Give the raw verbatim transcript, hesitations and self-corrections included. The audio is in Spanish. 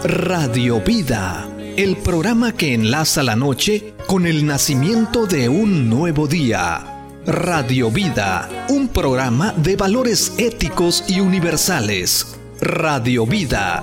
Radio Vida, el programa que enlaza la noche con el nacimiento de un nuevo día. Radio Vida, un programa de valores éticos y universales. Radio Vida,